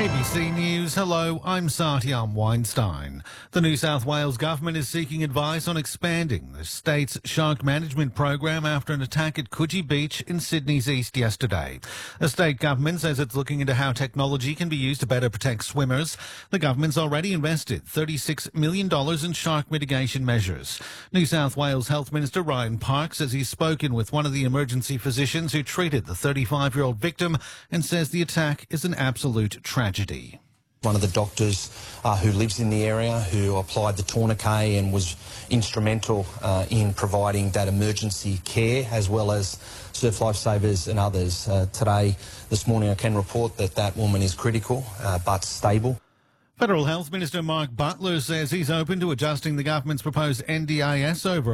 ABC News, hello, I'm Satyam Weinstein. The New South Wales government is seeking advice on expanding the state's shark management program after an attack at Coogee Beach in Sydney's east yesterday. The state government says it's looking into how technology can be used to better protect swimmers. The government's already invested $36 million in shark mitigation measures. New South Wales Health Minister Ryan Park says he's spoken with one of the emergency physicians who treated the 35-year-old victim and says the attack is an absolute tragedy. One of the doctors who lives in the area, who applied the tourniquet and was instrumental in providing that emergency care, as well as Surf Lifesavers and others. This morning I can report that that woman is critical but stable. Federal Health Minister Mark Butler says he's open to adjusting the government's proposed NDIS over